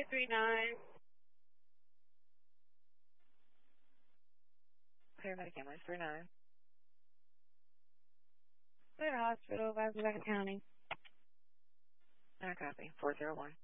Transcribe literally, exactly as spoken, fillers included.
three nine. Paramedic ambulance three nine. Clear hospital, Vasquez County. I copy. four zero one.